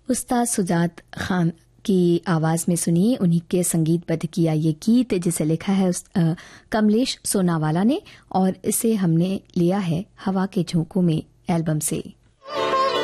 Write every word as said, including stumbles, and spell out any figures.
उस्ताद सुजात खान की आवाज में सुनिए, उन्हीं के संगीतबद्ध किया ये गीत जिसे लिखा है उस, आ, कमलेश सोनावाला ने, और इसे हमने लिया है हवा के झोंकों में एल्बम से।